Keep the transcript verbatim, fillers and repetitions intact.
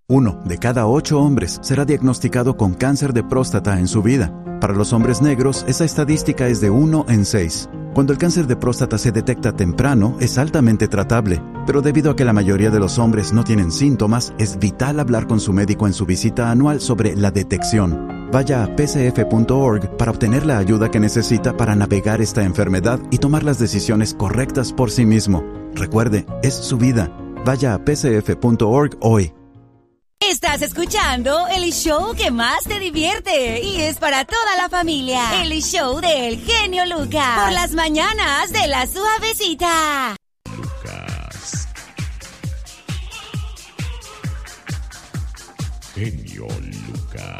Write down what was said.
Uno de cada ocho hombres será diagnosticado con cáncer de próstata en su vida. Para los hombres negros, esa estadística es de uno en seis. Cuando el cáncer de próstata se detecta temprano, es altamente tratable. Pero debido a que la mayoría de los hombres no tienen síntomas, es vital hablar con su médico en su visita anual sobre la detección. Vaya a p c f punto org para obtener la ayuda que necesita para navegar esta enfermedad y tomar las decisiones correctas por sí mismo. Recuerde, es su vida. Vaya a p c f punto org hoy. Estás escuchando el show que más te divierte y es para toda la familia. El show del genio Lucas. Por las mañanas de La Suavecita. Lucas. Genio Lucas.